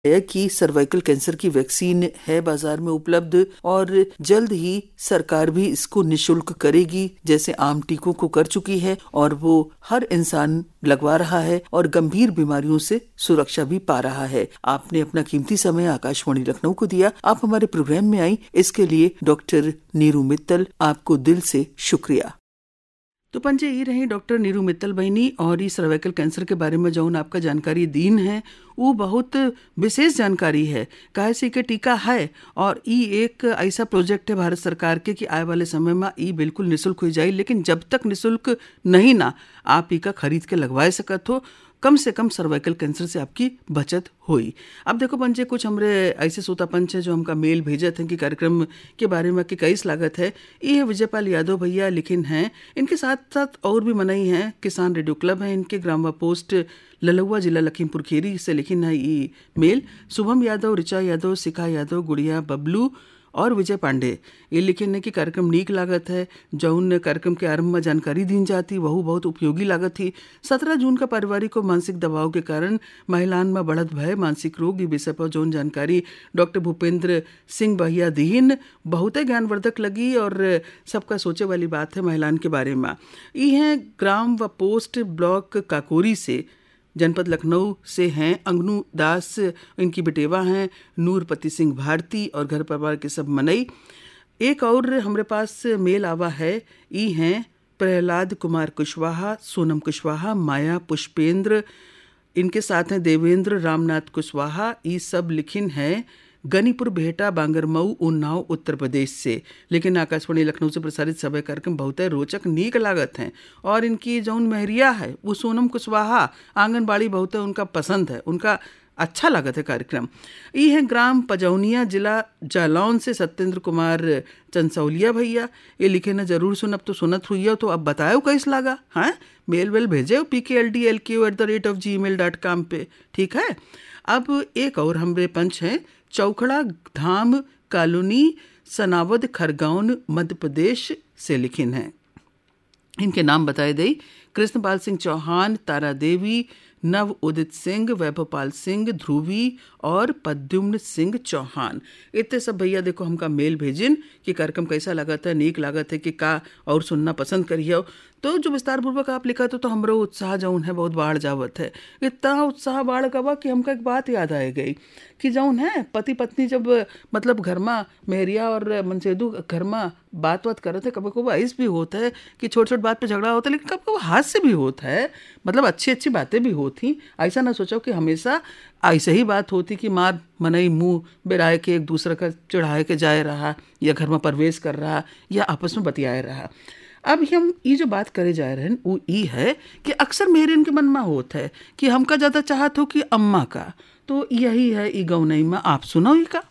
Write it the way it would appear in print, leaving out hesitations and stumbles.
है कि cervical cancer की वैक्सीन है बाजार में उपलब्ध और जल्द ही सरकार भी इसको निशुल्क करेगी, जैसे आम टीकों को कर चुकी है, और वो हर इंसान लगवा रहा है और गंभीर बीमारियों से सुरक्षा भी पा रहा है। आपने अपना कीमती समय आकाशवाणी लखनऊ को दिया, आप हमारे प्रोग्राम में आई, इसके लिए डॉक्टर नीरू मित्तल आपको दिल से शुक्रिया। तो पंजे ये रही डॉक्टर नीरू मित्तल बहनी, और इस सर्वाइकल कैंसर के बारे में जौन आपका जानकारी दीन है वो बहुत विशेष जानकारी है। काहे से के टीका है और ई एक ऐसा प्रोजेक्ट है भारत सरकार के कि आए वाले समय में ई बिल्कुल निःशुल्क हो जाए, लेकिन जब तक निःशुल्क नहीं ना आप ई का खरीद के लगवाए सकत हो, कम से कम सर्वाइकल कैंसर से आपकी बचत हुई। अब देखो पंचे, कुछ हमरे ऐसे श्रोता पंच है जो हमका मेल भेजत हैं कि कार्यक्रम के बारे में कि कैस लागत है। ये विजयपाल यादव भैया लिखिन हैं, इनके साथ साथ और भी मनई हैं, किसान रेडियो क्लब है इनके, ग्राम व पोस्ट ललुआ जिला लखीमपुर खीरी से लिखिन है ये मेल। शुभम यादव, ऋचा यादव, शिखा यादव, गुड़िया, बबलू और विजय पांडे ये लिखिन है कि कार्यक्रम नीक लागत है। जौन कार्यक्रम के आरंभ में जानकारी दी जाती वह बहुत उपयोगी लागत थी। 17 जून का पारिवारिक और मानसिक दबाव के कारण महिलान में बढ़त भय मानसिक रोग, विषय पर जौन जानकारी डॉक्टर भूपेंद्र सिंह भैया दीन बहुत ज्ञानवर्धक लगी और सबका सोचे वाली बात है महिलान के बारे में। ये हैं ग्राम व पोस्ट ब्लॉक काकोरी से, जनपद लखनऊ से हैं अंगनू दास, इनकी बेटेवा हैं नूरपति सिंह भारती और घर परिवार के सब मनई। एक और हमारे पास मेल आवा है, ई हैं प्रहलाद कुमार कुशवाहा, सोनम कुशवाहा, माया पुष्पेंद्र, इनके साथ हैं देवेंद्र रामनाथ कुशवाहा। ये सब लिखिन है गनीपुर भेटा बांगरमऊ उन्नाव उत्तर प्रदेश से, लेकिन आकाशवाणी लखनऊ से प्रसारित सभी कार्यक्रम बहुत रोचक नीक लागत हैं। और इनकी जौन महरिया है वो सोनम कुशवाहा, आंगनबाड़ी बहुत उनका पसंद है, उनका अच्छा लागत है कार्यक्रम। ये है ग्राम पजौनिया जिला जालौन से सत्येंद्र कुमार चंसौलिया भैया, ये लिखे ना जरूर सुनब तो सुनत हुई हो, तो अब बताओ कैस लागा। हाँ, मेल वेल भेजे pkltlq@gmail.com पे, ठीक है। अब एक और हमरे पंच हैं चौखड़ा धाम कॉलोनी सनावद खरगौन मध्य प्रदेश से लिखिन हैं। इनके नाम बताए दे कृष्णपाल सिंह चौहान, तारा देवी, नव उदित सिंह, वैभवपाल सिंह, ध्रुवी और पद्युम्न सिंह चौहान। इतने सब भैया देखो हमका मेल भेजिन कि कार्यक्रम कैसा लागत है, नीक लागत है कि का और सुनना पसंद करिए। तो जो विस्तार पूर्वक आप लिखा तो हमरो उत्साह जौन है बहुत बाढ़ जावत है। इतना उत्साह बाढ़ गवा कि हमका एक बात याद आ गई कि जौन है पति पत्नी जब मतलब घर में मेहरिया और मनसेदू घर में बात करते हैं, कभी कभी ऐस भी होता है कि छोट छोट बात पे झगड़ा होता है, लेकिन कभी कभी हाथ से भी होता है, मतलब अच्छी अच्छी बातें भी होती। ऐसा ना सोचो कि हमेशा ऐसे ही बात होती कि मार मनई मुँह बेराए के एक दूसरे का चढ़ाए के जाए रहा या घर में प्रवेश कर रहा या आपस में बतियाए रहा। अब हम ये जो बात करे जा रहे हैं वो ये है कि अक्सर मेरे इनके मन में होता है कि हमका ज़्यादा चाहत हो कि अम्मा का, तो यही है ई गौनई में आप सुनो ही का।